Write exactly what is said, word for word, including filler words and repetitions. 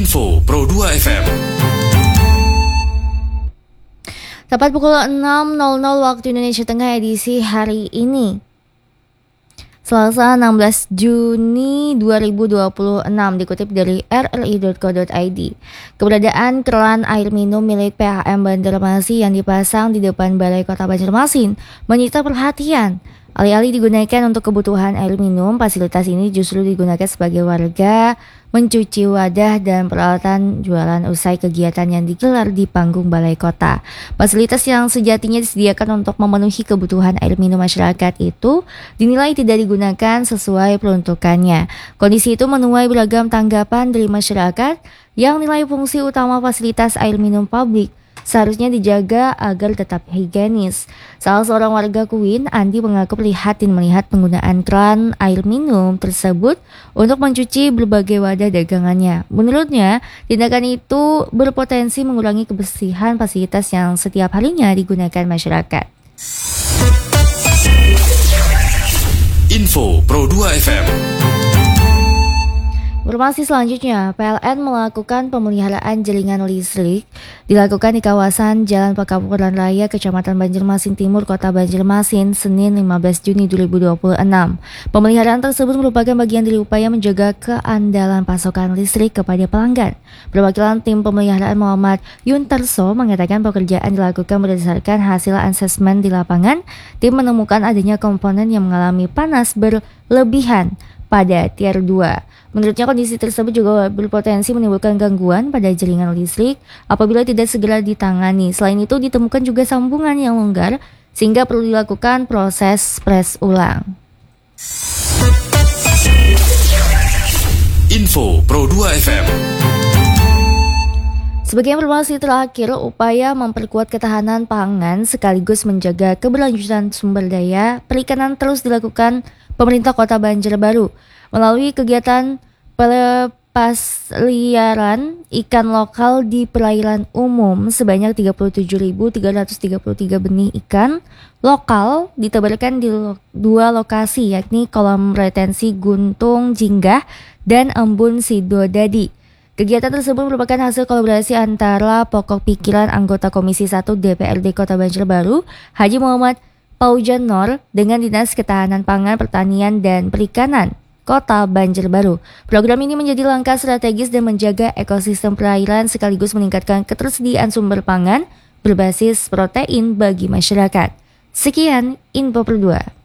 Info Pro dua F M. Tepat pukul enam nol nol waktu Indonesia Tengah edisi hari ini, Selasa enam belas Juni dua ribu dua puluh enam, dikutip dari r r i dot co dot i d. Keberadaan keran air minum milik P H M Banjarmasin yang dipasang di depan Balai Kota Banjarmasin menyita perhatian. Alih-alih digunakan untuk kebutuhan air minum, fasilitas ini justru digunakan sebagai warga mencuci wadah dan peralatan jualan usai kegiatan yang digelar di panggung Balai Kota. Fasilitas yang sejatinya disediakan untuk memenuhi kebutuhan air minum masyarakat itu dinilai tidak digunakan sesuai peruntukannya. Kondisi itu menuai beragam tanggapan dari masyarakat yang nilai fungsi utama fasilitas air minum publik seharusnya dijaga agar tetap higienis. Salah seorang warga Kuin, Andi, mengaku prihatin melihat penggunaan keran air minum tersebut untuk mencuci berbagai wadah dagangannya. Menurutnya, tindakan itu berpotensi mengurangi kebersihan fasilitas yang setiap harinya digunakan masyarakat. Info Pro dua F M. Informasi selanjutnya, P L N melakukan pemeliharaan jaringan listrik dilakukan di kawasan Jalan Pekapuran Raya, Kecamatan Banjarmasin Timur, Kota Banjarmasin, Senin lima belas Juni dua ribu dua puluh enam. Pemeliharaan tersebut merupakan bagian dari upaya menjaga keandalan pasokan listrik kepada pelanggan. Perwakilan tim pemeliharaan Muhammad Yuntarso mengatakan pekerjaan dilakukan berdasarkan hasil asesmen di lapangan. Tim menemukan adanya komponen yang mengalami panas berlebihan pada tier dua. Menurutnya kondisi tersebut juga berpotensi menimbulkan gangguan pada jaringan listrik apabila tidak segera ditangani. Selain itu ditemukan juga sambungan yang longgar sehingga perlu dilakukan proses pres ulang. Info Pro dua F M. Sebagai informasi terakhir, upaya memperkuat ketahanan pangan sekaligus menjaga keberlanjutan sumber daya perikanan terus dilakukan pemerintah Kota Banjarbaru melalui kegiatan pelepasliaran ikan lokal di perairan umum. Sebanyak tiga puluh tujuh ribu tiga ratus tiga puluh tiga benih ikan lokal ditebarkan di lo- dua lokasi, yakni kolam retensi Guntung Jinggah dan Embun Sidodadi. Kegiatan tersebut merupakan hasil kolaborasi antara pokok pikiran anggota Komisi satu D P R D Kota Banjarbaru, Haji Muhammad Paujan Nor, dengan Dinas Ketahanan Pangan, Pertanian, dan Perikanan Kota Banjarbaru. Program ini menjadi langkah strategis dan menjaga ekosistem perairan sekaligus meningkatkan ketersediaan sumber pangan berbasis protein bagi masyarakat. Sekian Info Pro dua.